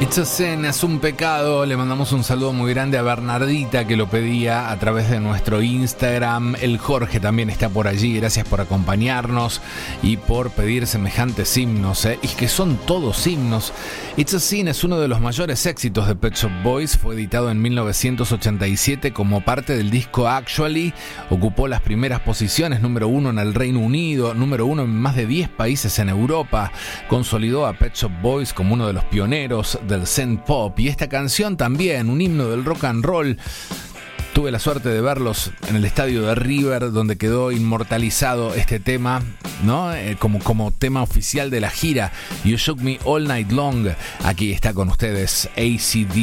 It's a Sin, es un pecado. Le mandamos un saludo muy grande a Bernardita, que lo pedía a través de nuestro Instagram. El Jorge también está por allí. Gracias por acompañarnos y por pedir semejantes himnos, y que son todos himnos. It's a Sin es uno de los mayores éxitos de Pet Shop Boys. Fue editado en 1987 como parte del disco Actually. Ocupó las primeras posiciones, número 1 en el Reino Unido, número 1 en más de 10 países en Europa. Consolidó a Pet Shop Boys como uno de los pioneros del synth pop, y esta canción también, un himno del rock and roll. Tuve la suerte de verlos en el estadio de River, donde quedó inmortalizado este tema, ¿no? Como tema oficial de la gira You Shook Me All Night Long. Aquí está con ustedes AC/DC.